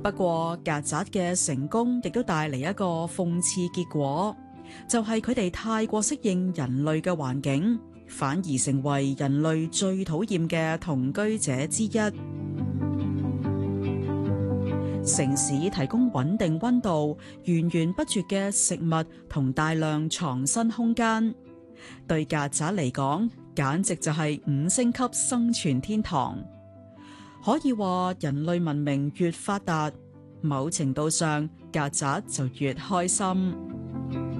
不過，曱甴嘅成功亦都帶嚟一個諷刺結果，就係佢哋太過適應人類嘅環境，反而成為人類最討厭嘅同居者之一。城市提供穩定溫度、源源不絕嘅食物同大量藏身空間，對曱甴嚟講，簡直就係5星級生存天堂。可以話人類文明越發達，某程度上曱甴就越開心。